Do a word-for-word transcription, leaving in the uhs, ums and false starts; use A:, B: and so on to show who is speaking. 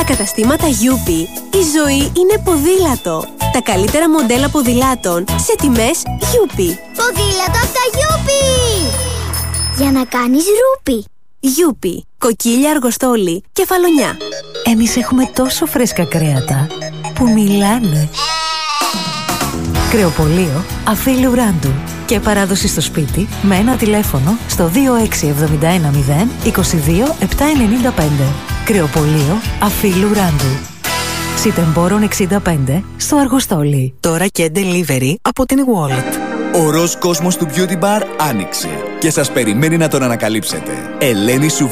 A: Στα καταστήματα Γιούπι η ζωή είναι ποδήλατο. Τα καλύτερα μοντέλα ποδηλάτων σε τιμές Γιούπι.
B: Ποδήλατο από τα Γιούπι! Για να κάνεις ρούπι.
A: Γιούπι, κοκκίλια, αργοστόλι, κεφαλονιά.
C: Εμείς έχουμε τόσο φρέσκα κρέατα που μιλάνε. Κρεοπωλείο Αφίλου Ράντου. Και παράδοση στο σπίτι με ένα τηλέφωνο στο δύο έξι εβδομήντα ένα μηδέν είκοσι δύο επτακόσια ενενήντα πέντε. Κρεοπωλείο Αφίλου Ράντου. Σιτεμπόρων εξήντα πέντε στο Αργοστόλι.
D: Τώρα και delivery από την Wallet.
E: Ο ροζ κόσμος του Beauty Bar άνοιξε και σας περιμένει να τον ανακαλύψετε. Ελένη Σουβέ.